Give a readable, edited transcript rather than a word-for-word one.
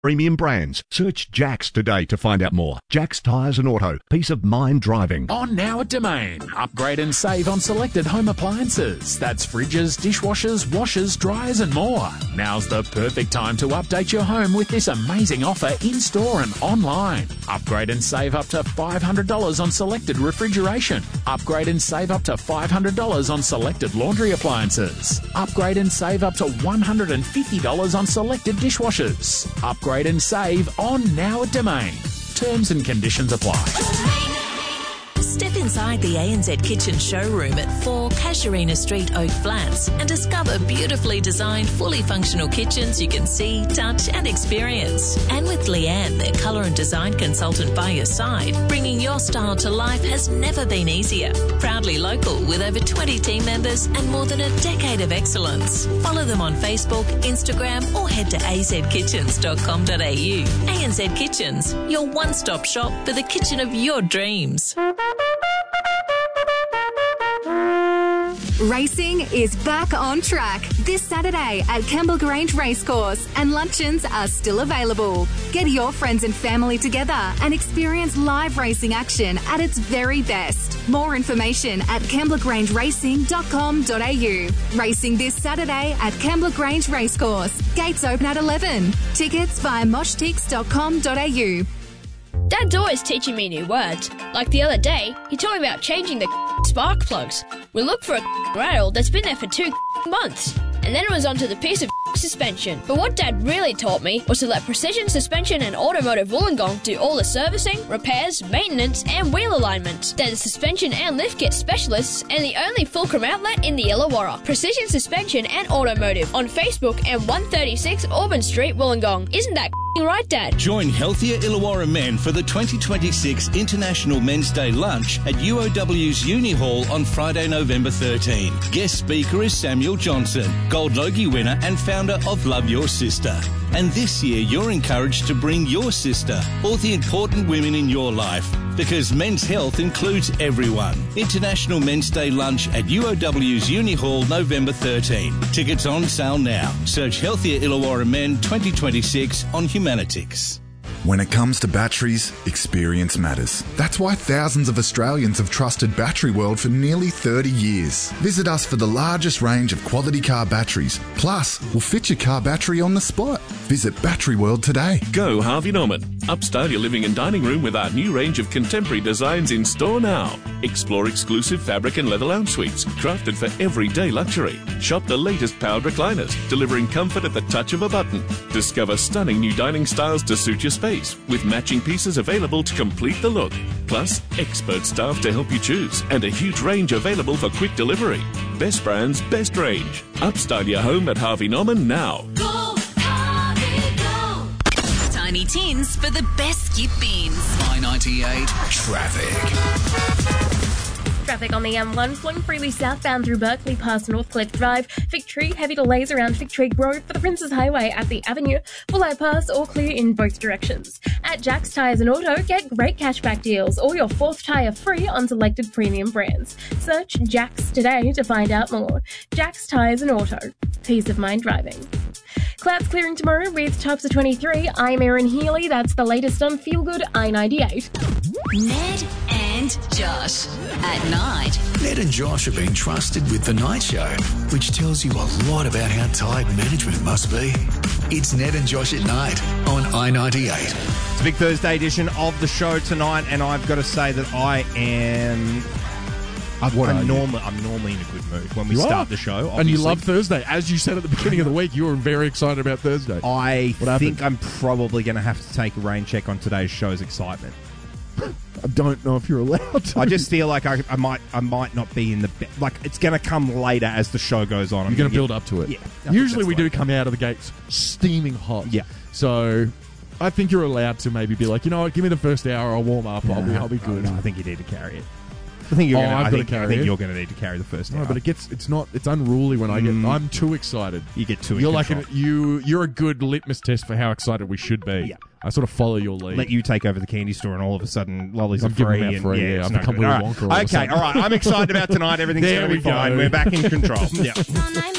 Premium brands. Search Jax today to find out more. Jax Tyres and Auto. Peace of mind driving. On now at Domain. Upgrade and save on selected home appliances. That's fridges, dishwashers, washers, dryers and more. Now's the perfect time to update your home with this amazing offer in-store and online. Upgrade and save up to $500 on selected refrigeration. Upgrade and save up to $500 on selected laundry appliances. Upgrade and save up to $150 on selected dishwashers. Upgrade and save on now at Domain. Terms and conditions apply. Step inside the ANZ Kitchen showroom at 4 Casuarina Street, Oak Flats, and discover beautifully designed, fully functional kitchens you can see, touch and experience. And with Leanne, their colour and design consultant by your side, bringing your style to life has never been easier. Proudly local with over 20 team members and more than a decade of excellence. Follow them on Facebook, Instagram or head to azkitchens.com.au. ANZ Kitchens, your one-stop shop for the kitchen of your dreams. Racing is back on track this Saturday at Campbell Grange Racecourse, and luncheons are still available. Get your friends and family together and experience live racing action at its very best. More information at campbellgrangeracing.com.au. Racing this Saturday at Campbell Grange Racecourse. Gates open at 11. Tickets via moshtix.com.au. Dad's always teaching me new words. Like the other day, he told me about changing the spark plugs. We looked for a rattle that's been there for 2 months, and then it was onto the piece of suspension. But what Dad really taught me was to let Precision Suspension and Automotive Wollongong do all the servicing, repairs, maintenance and wheel alignment. They're the suspension and lift kit specialists and the only Fulcrum outlet in the Illawarra. Precision Suspension and Automotive on Facebook and 136 Auburn Street, Wollongong. Isn't that right, Dad? Join Healthier Illawarra Men for the 2026 International Men's Day Lunch at UOW's Uni Hall on Friday, November 13. Guest speaker is Samuel Johnson, Gold Logie winner and founder of Love Your Sister. And this year you're encouraged to bring your sister or the important women in your life, because men's health includes everyone. International Men's Day Lunch at UOW's Uni Hall, November 13. Tickets on sale now. Search Healthier Illawarra Men 2026 on Humanitix. When it comes to batteries, experience matters. That's why thousands of Australians have trusted Battery World for nearly 30 years. Visit us for the largest range of quality car batteries. Plus, we'll fit your car battery on the spot. Visit Battery World today. Go Harvey Norman. Upstyle your living and dining room with our new range of contemporary designs in store now. Explore exclusive fabric and leather lounge suites, crafted for everyday luxury. Shop the latest powered recliners, delivering comfort at the touch of a button. Discover stunning new dining styles to suit your space, with matching pieces available to complete the look. Plus, expert staff to help you choose, and a huge range available for quick delivery. Best brands, best range. Upstyle your home at Harvey Norman now. Go, Harvey, go! Tiny tins for the best skip bins. I-98 traffic. Traffic on the M1 flowing freely southbound through Berkeley past Northcliffe Drive. Fig Tree, heavy delays around Fig Tree Road for the Princes Highway at the Avenue. Full Pass, all clear in both directions. At Jax Tyres and Auto, get great cashback deals. All your fourth tyre free on selected premium brands. Search Jax today to find out more. Jax Tyres and Auto. Peace of mind driving. Clouds clearing tomorrow with tops of 23. I'm Erin Healy. That's the latest on Feel Good I-98. Ned and Josh at night. Ned and Josh have been trusted with The Night Show, which tells you a lot about how tired management must be. It's Ned and Josh at night on I-98. It's a big Thursday edition of the show tonight, and I've got to say that I am... I'm normally in a good mood when we start the show. Obviously. And you love Thursday. As you said at the beginning of the week, you were very excited about Thursday. I think I'm probably going to have to take a rain check on today's show's excitement. I don't know if you're allowed to. I just feel like I might not be in the... Like, it's going to come later as the show goes on. You're going to build up to it. Yeah. Usually we do come out of the gates steaming hot. Yeah. So... I think you're allowed to maybe be like, you know what, give me the first hour, I'll warm up, I'll be good. No, I think you need to carry it. I think you're going to need to carry the first hour. No, but it's unruly when I'm too excited. You get too you're a good litmus test for how excited we should be. Yeah. I sort of follow your lead. Let you take over the candy store and all of a sudden lollies are free. I've become Willy Wonka. Okay, all right. I'm excited about tonight. Everything's going to be fine. We're back in control. Yeah.